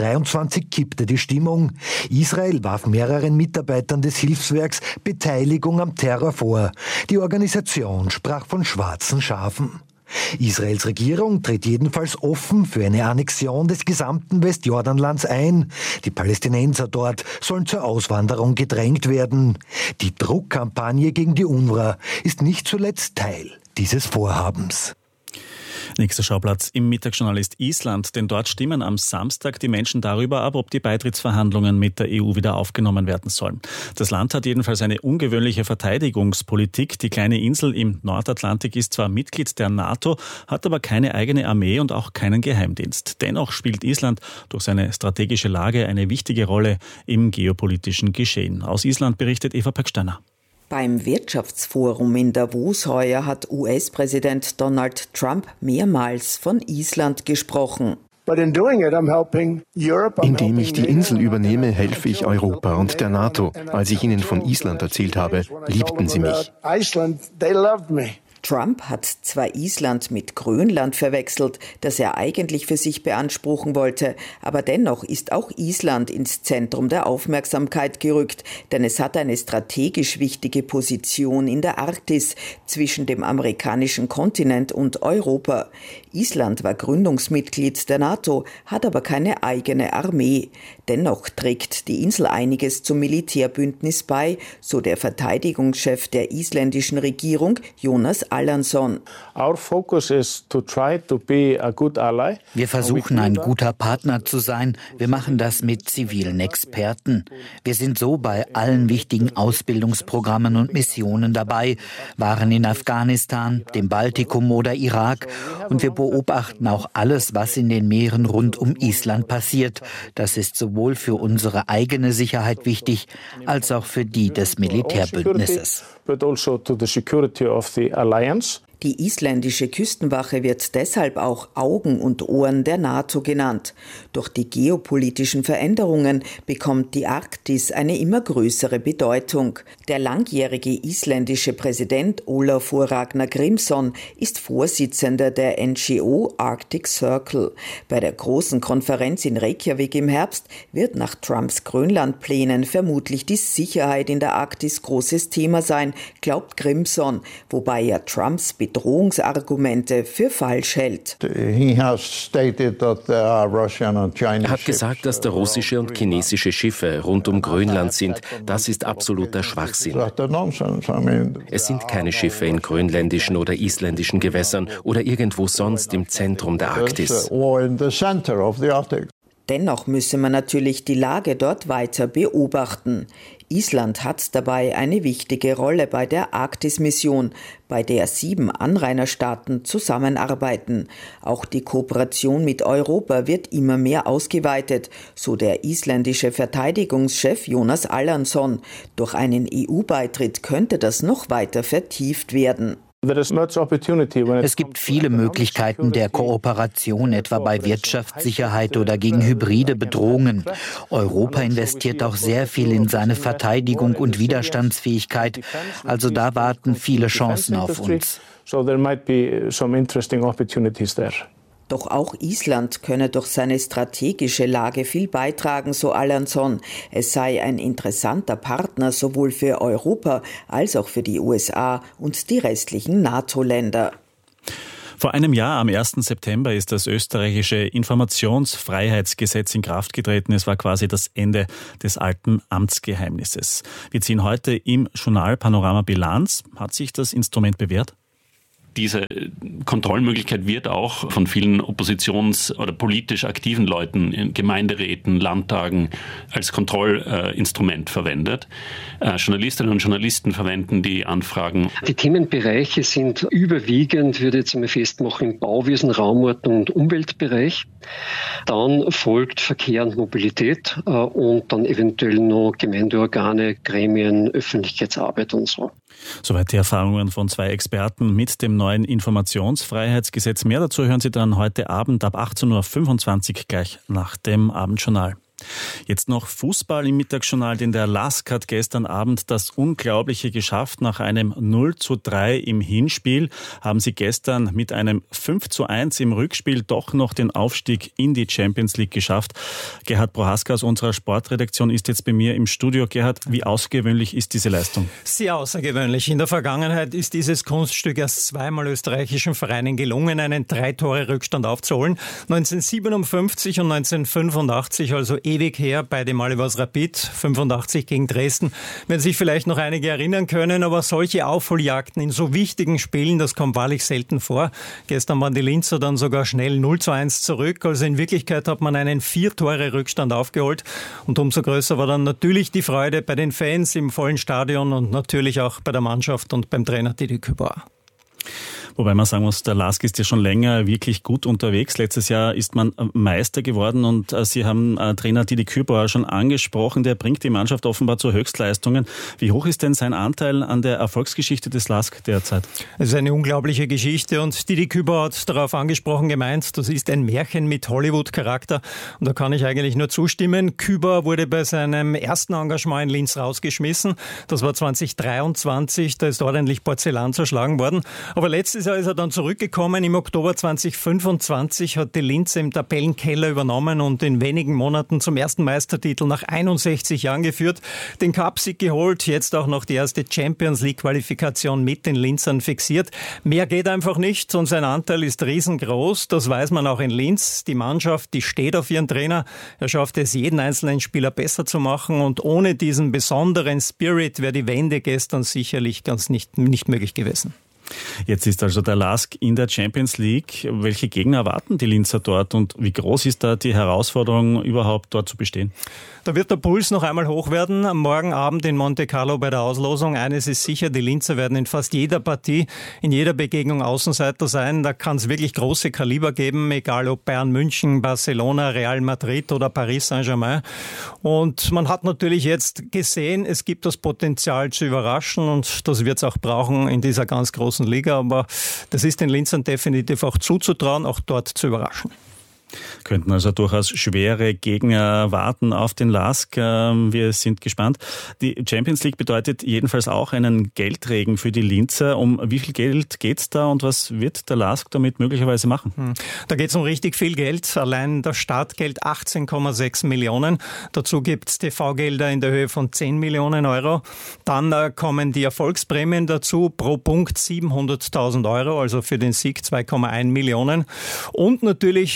2023 kippte die Stimmung. Israel warf mehreren Mitarbeitern des Hilfswerks Beteiligung am Terror vor. Die Organisation sprach von schwarzen Schafen. Israels Regierung tritt jedenfalls offen für eine Annexion des gesamten Westjordanlands ein. Die Palästinenser dort sollen zur Auswanderung gedrängt werden. Die Druckkampagne gegen die UNRWA ist nicht zuletzt Teil dieses Vorhabens. Nächster Schauplatz im Mittagsjournal ist Island, denn dort stimmen am Samstag die Menschen darüber ab, ob die Beitrittsverhandlungen mit der EU wieder aufgenommen werden sollen. Das Land hat jedenfalls eine ungewöhnliche Verteidigungspolitik. Die kleine Insel im Nordatlantik ist zwar Mitglied der NATO, hat aber keine eigene Armee und auch keinen Geheimdienst. Dennoch spielt Island durch seine strategische Lage eine wichtige Rolle im geopolitischen Geschehen. Aus Island berichtet Eva Pöcksteiner. Beim Wirtschaftsforum in Davos heuer hat US-Präsident Donald Trump mehrmals von Island gesprochen. Indem ich die Insel übernehme, helfe ich Europa und der NATO. Als ich ihnen von Island erzählt habe, liebten sie mich. Trump hat zwar Island mit Grönland verwechselt, das er eigentlich für sich beanspruchen wollte, aber dennoch ist auch Island ins Zentrum der Aufmerksamkeit gerückt, denn es hat eine strategisch wichtige Position in der Arktis zwischen dem amerikanischen Kontinent und Europa. Island war Gründungsmitglied der NATO, hat aber keine eigene Armee. Dennoch trägt die Insel einiges zum Militärbündnis bei, so der Verteidigungschef der isländischen Regierung, Jonas Allansson. Wir versuchen, ein guter Partner zu sein. Wir machen das mit zivilen Experten. Wir sind so bei allen wichtigen Ausbildungsprogrammen und Missionen dabei, waren in Afghanistan, dem Baltikum oder Irak, und wir beobachten auch alles, was in den Meeren rund um Island passiert. Das ist sowohl für unsere eigene Sicherheit wichtig, als auch für die des Militärbündnisses. Die isländische Küstenwache wird deshalb auch Augen und Ohren der NATO genannt. Durch die geopolitischen Veränderungen bekommt die Arktis eine immer größere Bedeutung. Der langjährige isländische Präsident Ólafur Ragnar Grímsson ist Vorsitzender der NGO Arctic Circle. Bei der großen Konferenz in Reykjavik im Herbst wird nach Trumps Grönlandplänen vermutlich die Sicherheit in der Arktis großes Thema sein, glaubt Grímsson, wobei er Trumps Bedrohungsargumente für falsch hält. Er hat gesagt, dass da russische und chinesische Schiffe rund um Grönland sind. Das ist absoluter Schwachsinn. Es sind keine Schiffe in grönländischen oder isländischen Gewässern oder irgendwo sonst im Zentrum der Arktis. Dennoch müsse man natürlich die Lage dort weiter beobachten. Island hat dabei eine wichtige Rolle bei der Arktis-Mission, bei der 7 Anrainerstaaten zusammenarbeiten. Auch die Kooperation mit Europa wird immer mehr ausgeweitet, so der isländische Verteidigungschef Jonas Allansson. Durch einen EU-Beitritt könnte das noch weiter vertieft werden. Es gibt viele Möglichkeiten der Kooperation, etwa bei Wirtschaftssicherheit oder gegen hybride Bedrohungen. Europa investiert auch sehr viel in seine Verteidigung und Widerstandsfähigkeit. Also da warten viele Chancen auf uns. Doch auch Island könne durch seine strategische Lage viel beitragen, so Allansson. Es sei ein interessanter Partner sowohl für Europa als auch für die USA und die restlichen NATO-Länder. Vor einem Jahr, am 1. September, ist das österreichische Informationsfreiheitsgesetz in Kraft getreten. Es war quasi das Ende des alten Amtsgeheimnisses. Wir ziehen heute im Journal Panorama Bilanz. Hat sich das Instrument bewährt? Diese Kontrollmöglichkeit wird auch von vielen oppositions- oder politisch aktiven Leuten in Gemeinderäten, Landtagen als Kontrollinstrument verwendet. Journalistinnen und Journalisten verwenden die Anfragen. Die Themenbereiche sind überwiegend, würde ich jetzt einmal festmachen, im Bauwesen, Raumordnung und Umweltbereich. Dann folgt Verkehr und Mobilität und dann eventuell noch Gemeindeorgane, Gremien, Öffentlichkeitsarbeit und so. Soweit die Erfahrungen von 2 Experten mit dem neuen Informationsfreiheitsgesetz. Mehr dazu hören Sie dann heute Abend ab 18.25 Uhr gleich nach dem Abendjournal. Jetzt noch Fußball im Mittagsjournal, denn der LASK hat gestern Abend das Unglaubliche geschafft. Nach einem 0:3 im Hinspiel haben sie gestern mit einem 5:1 im Rückspiel doch noch den Aufstieg in die Champions League geschafft. Gerhard Prohaska aus unserer Sportredaktion ist jetzt bei mir im Studio. Gerhard, wie außergewöhnlich ist diese Leistung? Sehr außergewöhnlich. In der Vergangenheit ist dieses Kunststück erst zweimal österreichischen Vereinen gelungen, einen 3-Tore-Rückstand aufzuholen. 1957 und 1985, also ewig her, beide Male war es Rapid, 85 gegen Dresden. Werden sich vielleicht noch einige erinnern können, aber solche Aufholjagden in so wichtigen Spielen, das kommt wahrlich selten vor. Gestern waren die Linzer dann sogar schnell 0:1 zurück, also in Wirklichkeit hat man einen 4-Tore-Rückstand aufgeholt und umso größer war dann natürlich die Freude bei den Fans im vollen Stadion und natürlich auch bei der Mannschaft und beim Trainer Didi Kübauer. Wobei man sagen muss, der LASK ist ja schon länger wirklich gut unterwegs. Letztes Jahr ist man Meister geworden und Sie haben Trainer Didi Kübauer schon angesprochen. Der bringt die Mannschaft offenbar zu Höchstleistungen. Wie hoch ist denn sein Anteil an der Erfolgsgeschichte des LASK derzeit? Es ist eine unglaubliche Geschichte und Didi Kübauer hat darauf angesprochen gemeint, das ist ein Märchen mit Hollywood-Charakter und da kann ich eigentlich nur zustimmen. Kübauer wurde bei seinem ersten Engagement in Linz rausgeschmissen. Das war 2023, da ist ordentlich Porzellan zerschlagen worden. Aber letztes Jahr ist er dann zurückgekommen. Im Oktober 2025 hat die Linz im Tabellenkeller übernommen und in wenigen Monaten zum ersten Meistertitel nach 61 Jahren geführt. Den Cupsieg geholt, jetzt auch noch die erste Champions-League-Qualifikation mit den Linzern fixiert. Mehr geht einfach nicht und sein Anteil ist riesengroß. Das weiß man auch in Linz. Die Mannschaft, die steht auf ihren Trainer. Er schafft es, jeden einzelnen Spieler besser zu machen und ohne diesen besonderen Spirit wäre die Wende gestern sicherlich ganz nicht möglich gewesen. Jetzt ist also der LASK in der Champions League. Welche Gegner erwarten die Linzer dort und wie groß ist da die Herausforderung, überhaupt dort zu bestehen? Da wird der Puls noch einmal hoch werden. Am morgen Abend in Monte Carlo bei der Auslosung. Eines ist sicher, die Linzer werden in fast jeder Partie, in jeder Begegnung Außenseiter sein. Da kann es wirklich große Kaliber geben, egal ob Bayern München, Barcelona, Real Madrid oder Paris Saint-Germain. Und man hat natürlich jetzt gesehen, es gibt das Potenzial zu überraschen und das wird es auch brauchen in dieser ganz großen Liga. Aber das ist den Linzern definitiv auch zuzutrauen, auch dort zu überraschen. Könnten also durchaus schwere Gegner warten auf den LASK. Wir sind gespannt. Die Champions League bedeutet jedenfalls auch einen Geldregen für die Linzer. Um wie viel Geld geht's da und was wird der LASK damit möglicherweise machen? Da geht's um richtig viel Geld. Allein das Startgeld 18,6 Millionen. Dazu gibt's TV-Gelder in der Höhe von 10 Millionen Euro. Dann kommen die Erfolgsprämien dazu. Pro Punkt 700.000 Euro, also für den Sieg 2,1 Millionen. Und natürlich alle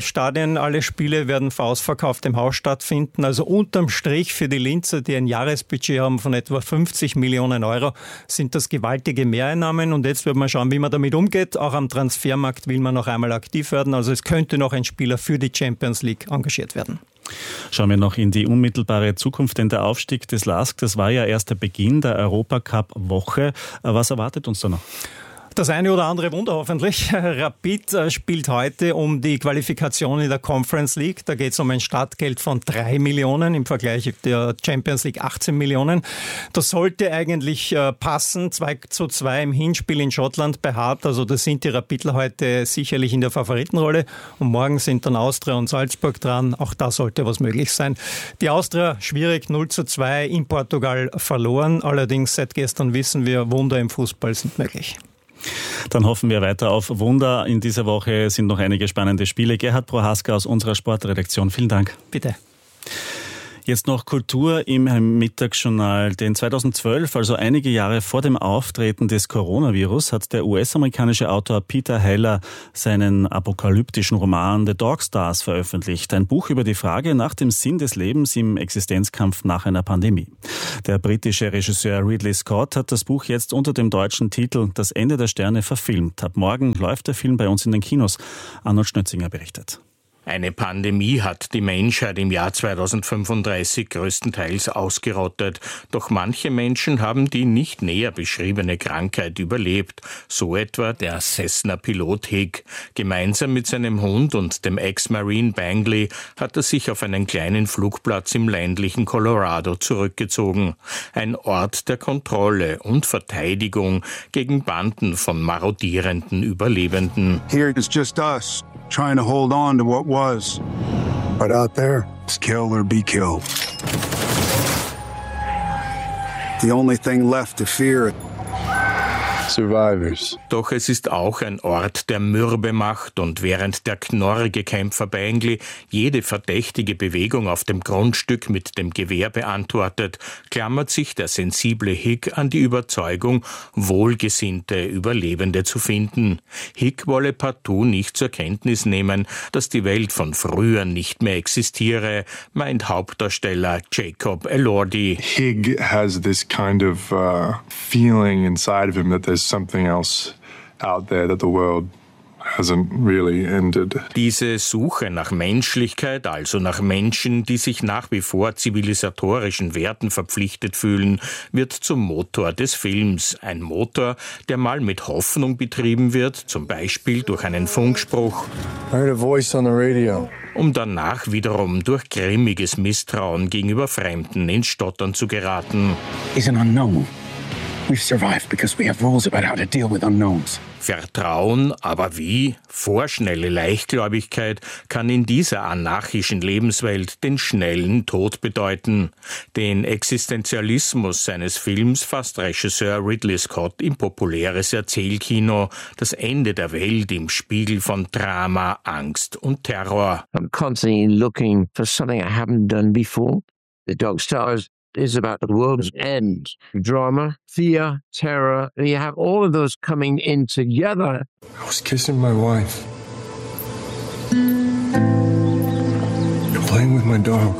Stadien, alle Spiele werden vor ausverkauftem Haus stattfinden. Also unterm Strich für die Linzer, die ein Jahresbudget haben von etwa 50 Millionen Euro, sind das gewaltige Mehreinnahmen. Und jetzt wird man schauen, wie man damit umgeht. Auch am Transfermarkt will man noch einmal aktiv werden. Also es könnte noch ein Spieler für die Champions League engagiert werden. Schauen wir noch in die unmittelbare Zukunft, denn der Aufstieg des LASK, das war ja erst der Beginn der Europacup-Woche. Was erwartet uns da noch? Das eine oder andere Wunder hoffentlich. Rapid spielt heute um die Qualifikation in der Conference League. Da geht es um ein Startgeld von 3 Millionen, im Vergleich der Champions League 18 Millionen. Das sollte eigentlich passen. 2:2 im Hinspiel in Schottland bei Hart. Also da sind die Rapidler heute sicherlich in der Favoritenrolle. Und morgen sind dann Austria und Salzburg dran. Auch da sollte was möglich sein. Die Austria schwierig, 0:2 in Portugal verloren. Allerdings seit gestern wissen wir, Wunder im Fußball sind möglich. Dann hoffen wir weiter auf Wunder. In dieser Woche sind noch einige spannende Spiele. Gerhard Prohaska aus unserer Sportredaktion. Vielen Dank. Bitte. Jetzt noch Kultur im Mittagsjournal. Denn 2012, also einige Jahre vor dem Auftreten des Coronavirus, hat der US-amerikanische Autor Peter Heller seinen apokalyptischen Roman The Dog Stars veröffentlicht. Ein Buch über die Frage nach dem Sinn des Lebens im Existenzkampf nach einer Pandemie. Der britische Regisseur Ridley Scott hat das Buch jetzt unter dem deutschen Titel Das Ende der Sterne verfilmt. Ab morgen läuft der Film bei uns in den Kinos. Arnold Schnötzinger berichtet. Eine Pandemie hat die Menschheit im Jahr 2035 größtenteils ausgerottet. Doch manche Menschen haben die nicht näher beschriebene Krankheit überlebt. So etwa der Cessna-Pilot Hig. Gemeinsam mit seinem Hund und dem Ex-Marine Bangley hat er sich auf einen kleinen Flugplatz im ländlichen Colorado zurückgezogen. Ein Ort der Kontrolle und Verteidigung gegen Banden von marodierenden Überlebenden. Here it's just us, trying to hold on to what was. But out there, it's kill or be killed. The only thing left to fear Survivors. Doch es ist auch ein Ort der Mürbe macht und während der knorrige Kämpfer Bangley jede verdächtige Bewegung auf dem Grundstück mit dem Gewehr beantwortet, klammert sich der sensible Hig an die Überzeugung, wohlgesinnte Überlebende zu finden. Hig wolle partout nicht zur Kenntnis nehmen, dass die Welt von früher nicht mehr existiere, meint Hauptdarsteller Jacob Elordi. Hig has this kind of feeling inside of him that there's something else out there that the world hasn't really ended. Diese Suche nach Menschlichkeit, also nach Menschen, die sich nach wie vor zivilisatorischen Werten verpflichtet fühlen, wird zum Motor des Films. Ein Motor, der mal mit Hoffnung betrieben wird, zum Beispiel durch einen Funkspruch. I heard a voice on the radio. Um danach wiederum durch grimmiges Misstrauen gegenüber Fremden ins Stottern zu geraten. He's an unknown. We've survived because we have rules about how to deal with unknowns. Vertrauen, aber wie? Vorschnelle Leichtgläubigkeit kann in dieser anarchischen Lebenswelt den schnellen Tod bedeuten. Den Existenzialismus seines Films fasst Regisseur Ridley Scott im populäres Erzählkino. Das Ende der Welt im Spiegel von Drama, Angst und Terror. I'm constantly looking for something I haven't done before. The Dog Stars is about the world's end. Drama, fear, terror, and you have all of those coming in together. I was kissing my wife. Playing with my dog.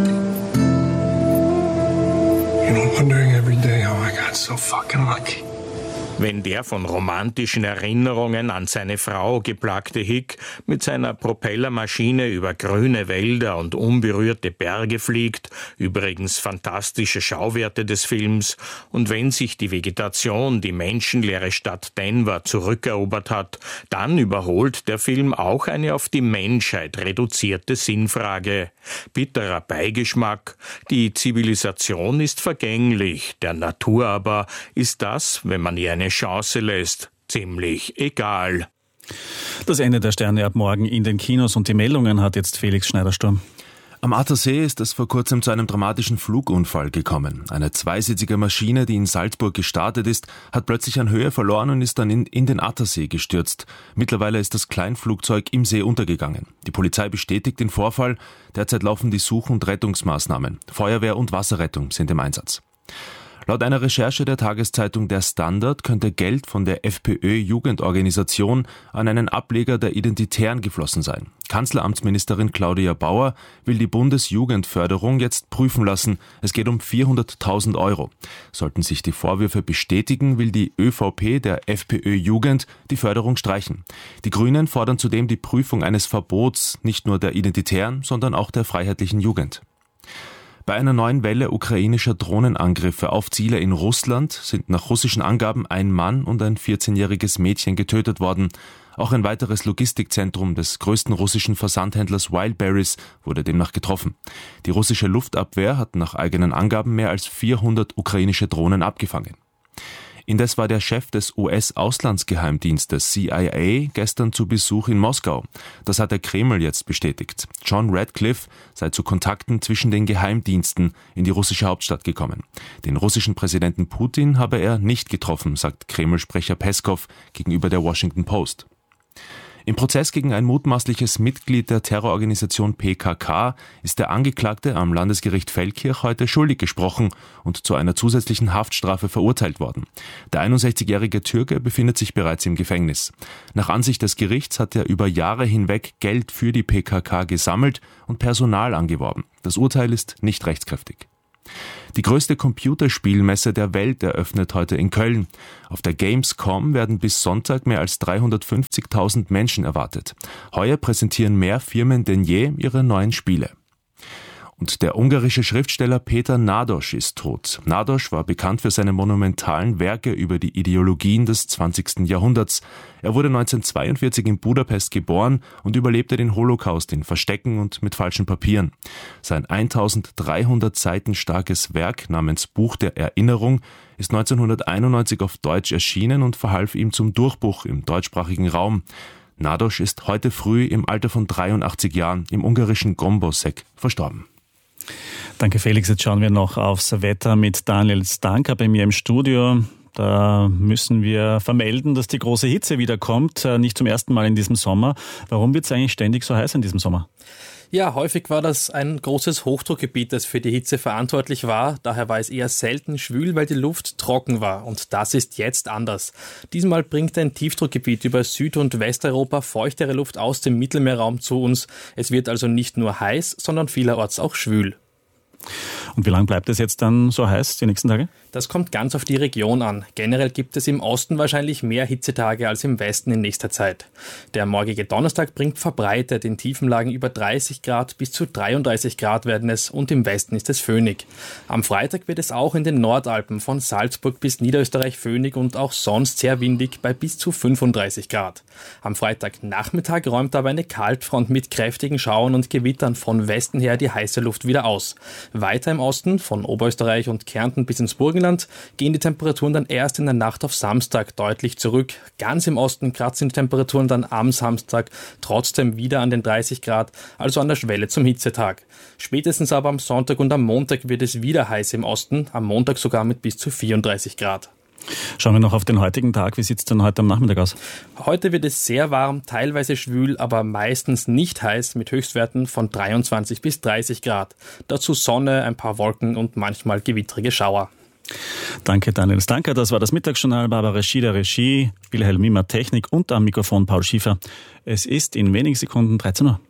And I'm wondering every day how I got so fucking lucky. Wenn der von romantischen Erinnerungen an seine Frau geplagte Hig mit seiner Propellermaschine über grüne Wälder und unberührte Berge fliegt, übrigens fantastische Schauwerte des Films, und wenn sich die Vegetation die menschenleere Stadt Denver zurückerobert hat, dann überholt der Film auch eine auf die Menschheit reduzierte Sinnfrage. Bitterer Beigeschmack, die Zivilisation ist vergänglich, der Natur aber ist das, wenn man ihr eine Chance lässt, ziemlich egal. Das Ende der Sterne ab morgen in den Kinos und die Meldungen hat jetzt Felix Schneider-Sturm. Am Attersee ist es vor kurzem zu einem dramatischen Flugunfall gekommen. Eine zweisitzige Maschine, die in Salzburg gestartet ist, hat plötzlich an Höhe verloren und ist dann in den Attersee gestürzt. Mittlerweile ist das Kleinflugzeug im See untergegangen. Die Polizei bestätigt den Vorfall. Derzeit laufen die Such- und Rettungsmaßnahmen. Feuerwehr und Wasserrettung sind im Einsatz. Laut einer Recherche der Tageszeitung Der Standard könnte Geld von der FPÖ-Jugendorganisation an einen Ableger der Identitären geflossen sein. Kanzleramtsministerin Claudia Bauer will die Bundesjugendförderung jetzt prüfen lassen. Es geht um 400.000 €. Sollten sich die Vorwürfe bestätigen, will die ÖVP der FPÖ-Jugend die Förderung streichen. Die Grünen fordern zudem die Prüfung eines Verbots, nicht nur der Identitären, sondern auch der Freiheitlichen Jugend. Bei einer neuen Welle ukrainischer Drohnenangriffe auf Ziele in Russland sind nach russischen Angaben ein Mann und ein 14-jähriges Mädchen getötet worden. Auch ein weiteres Logistikzentrum des größten russischen Versandhändlers Wildberries wurde demnach getroffen. Die russische Luftabwehr hat nach eigenen Angaben mehr als 400 ukrainische Drohnen abgefangen. Indes war der Chef des US-Auslandsgeheimdienstes CIA gestern zu Besuch in Moskau. Das hat der Kreml jetzt bestätigt. John Radcliffe sei zu Kontakten zwischen den Geheimdiensten in die russische Hauptstadt gekommen. Den russischen Präsidenten Putin habe er nicht getroffen, sagt Kreml-Sprecher Peskov gegenüber der Washington Post. Im Prozess gegen ein mutmaßliches Mitglied der Terrororganisation PKK ist der Angeklagte am Landesgericht Feldkirch heute schuldig gesprochen und zu einer zusätzlichen Haftstrafe verurteilt worden. Der 61-jährige Türke befindet sich bereits im Gefängnis. Nach Ansicht des Gerichts hat er über Jahre hinweg Geld für die PKK gesammelt und Personal angeworben. Das Urteil ist nicht rechtskräftig. Die größte Computerspielmesse der Welt eröffnet heute in Köln. Auf der Gamescom werden bis Sonntag mehr als 350.000 Menschen erwartet. Heuer präsentieren mehr Firmen denn je ihre neuen Spiele. Und der ungarische Schriftsteller Péter Nádas ist tot. Nádas war bekannt für seine monumentalen Werke über die Ideologien des 20. Jahrhunderts. Er wurde 1942 in Budapest geboren und überlebte den Holocaust in Verstecken und mit falschen Papieren. Sein 1300 Seiten starkes Werk namens Buch der Erinnerung ist 1991 auf Deutsch erschienen und verhalf ihm zum Durchbruch im deutschsprachigen Raum. Nádas ist heute früh im Alter von 83 Jahren im ungarischen Gombosek verstorben. Danke Felix, jetzt schauen wir noch aufs Wetter mit Daniel Stanker bei mir im Studio. Da müssen wir vermelden, dass die große Hitze wieder kommt, nicht zum ersten Mal in diesem Sommer. Warum wird es eigentlich ständig so heiß in diesem Sommer? Ja, häufig war das ein großes Hochdruckgebiet, das für die Hitze verantwortlich war. Daher war es eher selten schwül, weil die Luft trocken war. Und das ist jetzt anders. Diesmal bringt ein Tiefdruckgebiet über Süd- und Westeuropa feuchtere Luft aus dem Mittelmeerraum zu uns. Es wird also nicht nur heiß, sondern vielerorts auch schwül. Und wie lange bleibt es jetzt dann so heiß die nächsten Tage? Das kommt ganz auf die Region an. Generell gibt es im Osten wahrscheinlich mehr Hitzetage als im Westen in nächster Zeit. Der morgige Donnerstag bringt verbreitet in tiefen Lagen über 30 Grad bis zu 33 Grad werden es und im Westen ist es föhnig. Am Freitag wird es auch in den Nordalpen von Salzburg bis Niederösterreich föhnig und auch sonst sehr windig bei bis zu 35 Grad. Am Freitagnachmittag räumt aber eine Kaltfront mit kräftigen Schauern und Gewittern von Westen her die heiße Luft wieder aus. Weiter im Osten, von Oberösterreich und Kärnten bis ins Burgenland, gehen die Temperaturen dann erst in der Nacht auf Samstag deutlich zurück. Ganz im Osten kratzen die Temperaturen dann am Samstag trotzdem wieder an den 30 Grad, also an der Schwelle zum Hitzetag. Spätestens aber am Sonntag und am Montag wird es wieder heiß im Osten, am Montag sogar mit bis zu 34 Grad. Schauen wir noch auf den heutigen Tag. Wie sieht es denn heute am Nachmittag aus? Heute wird es sehr warm, teilweise schwül, aber meistens nicht heiß mit Höchstwerten von 23 bis 30 Grad. Dazu Sonne, ein paar Wolken und manchmal gewittrige Schauer. Danke Daniel Stanker, das war das Mittagsjournal. Barbara Schieder Regie, Wilhelm Mimmer Technik und am Mikrofon Paul Schiefer. Es ist in wenigen Sekunden 13 Uhr.